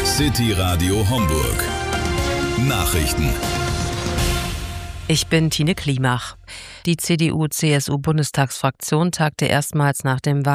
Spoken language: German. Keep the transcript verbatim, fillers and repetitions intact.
City Radio Homburg. Nachrichten. Ich bin Tine Klimach. Die C D U C S U-Bundestagsfraktion tagte erstmals nach dem Wahl